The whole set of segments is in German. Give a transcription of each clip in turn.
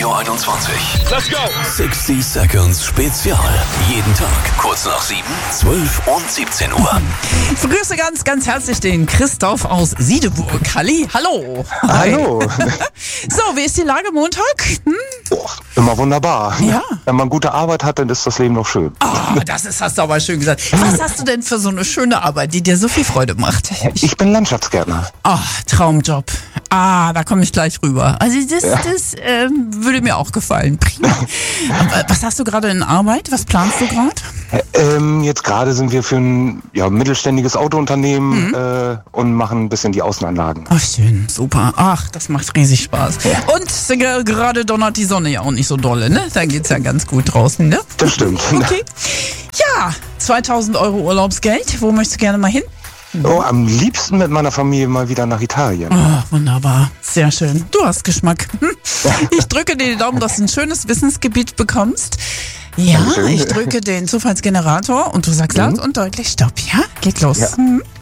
Radio 21. Let's go! 60 Seconds Spezial. Jeden Tag kurz nach 7, 12 und 17 Uhr. Ich begrüße ganz, ganz herzlich den Christoph aus Siedeburg. Halli, hallo. Hallo. So, wie ist die Lage Montag? Immer wunderbar. Ja. Wenn man gute Arbeit hat, dann ist das Leben noch schön. Oh, hast du aber schön gesagt. Was hast du denn für so eine schöne Arbeit, die dir so viel Freude macht? Ich bin Landschaftsgärtner. Oh, Traumjob. Da komme ich gleich rüber. Also das würde mir auch gefallen. Prima. Was hast du gerade in Arbeit? Was planst du gerade? Jetzt gerade sind wir für ein mittelständiges Autounternehmen und machen ein bisschen die Außenanlagen. Ach, schön. Super. Ach, das macht riesig Spaß. Und gerade donnert die Sonne ja auch nicht so dolle, ne? Da geht's ja ganz gut draußen, ne? Das stimmt. Okay. Ja, 2.000 € Urlaubsgeld. Wo möchtest du gerne mal hin? Oh, am liebsten mit meiner Familie mal wieder nach Italien. Oh, wunderbar. Sehr schön. Du hast Geschmack. Ich drücke dir die Daumen, dass du ein schönes Wissensgebiet bekommst. Ja, Dankeschön. ich drücke den Zufallsgenerator und du sagst laut und deutlich Stopp. Ja, geht los. Ja.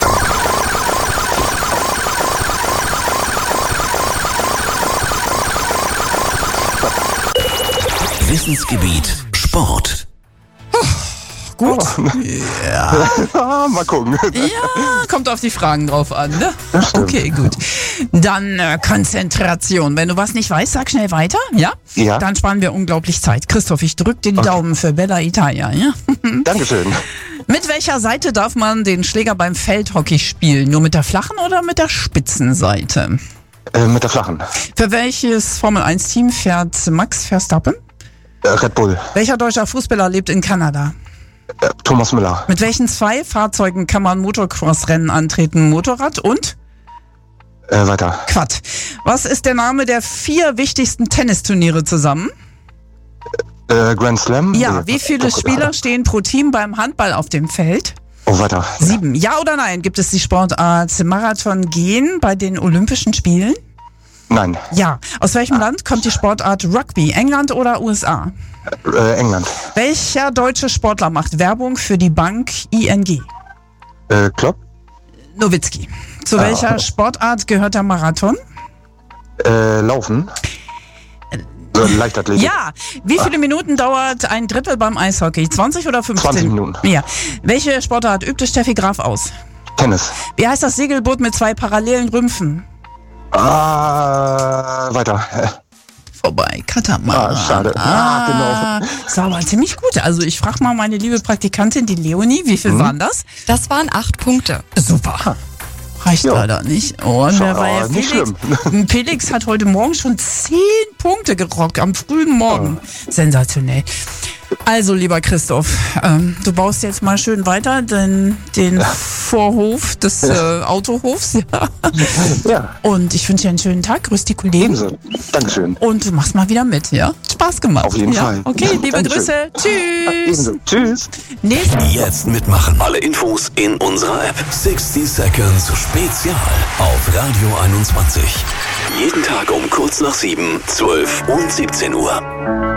Wissensgebiet Sport. Gut. Mal gucken. Ja, kommt auf die Fragen drauf an, ne? Das stimmt. Okay, gut. Dann Konzentration. Wenn du was nicht weißt, sag schnell weiter, ja? Ja. Dann sparen wir unglaublich Zeit. Christoph, ich drück dir die Daumen für Bella Italia, ja? Dankeschön. Mit welcher Seite darf man den Schläger beim Feldhockey spielen? Nur mit der flachen oder mit der spitzen Seite? Mit der flachen. Für welches Formel-1-Team fährt Max Verstappen? Red Bull. Welcher deutscher Fußballer lebt in Kanada? Thomas Müller. Mit welchen 2 Fahrzeugen kann man Motocross-Rennen antreten? Motorrad und Weiter. Quad. Was ist der Name der 4 wichtigsten Tennisturniere zusammen? Grand Slam. Ja, Nee, wie viele doch, Spieler stehen pro Team beim Handball auf dem Feld? Oh, weiter. 7. Ja oder nein? Gibt es die Sportart Marathon gehen bei den Olympischen Spielen? Nein. Ja. Aus welchem Land kommt die Sportart Rugby? England oder USA? England. Welcher deutsche Sportler macht Werbung für die Bank ING? Klopp. Nowitzki. Zu welcher Sportart gehört der Marathon? Laufen. Leichtathletik. Ja. Wie viele Minuten dauert ein Drittel beim Eishockey? 20 oder 15? 20 Minuten. Ja. Welche Sportart übte Steffi Graf aus? Tennis. Wie heißt das Segelboot mit 2 parallelen Rümpfen? Weiter. Vorbei. Katamaran. Schade. Genau. Das war aber ziemlich gut. Also ich frage mal meine liebe Praktikantin, die Leonie, wie viel waren das? Das waren 8 Punkte. Super. Reicht Ja. leider nicht. Und wer war ja nicht Felix? Felix hat heute Morgen schon 10 Punkte gerockt, am frühen Morgen. Sensationell. Also, lieber Christoph, du baust jetzt mal schön weiter den Vorhof des Autohofs. Ja. Ja, Und ich wünsche dir einen schönen Tag. Grüß die Kollegen. ebenso. Dankeschön. Und du machst mal wieder mit, ja? Spaß gemacht. Auf jeden ja? Fall. Okay, liebe Dankeschön. Grüße. Tschüss. Ebenso. Tschüss. Nächste. Jetzt mitmachen. Alle Infos in unserer App. 60 Seconds Spezial auf Radio 21. Jeden Tag um kurz nach 7, 12 und 17 Uhr.